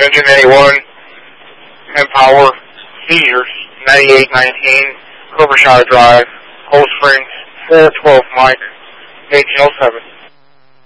Engine 81, Empower, Seizures, 9819, Clovershire Drive, Cold Springs, 412 Mike, 1807.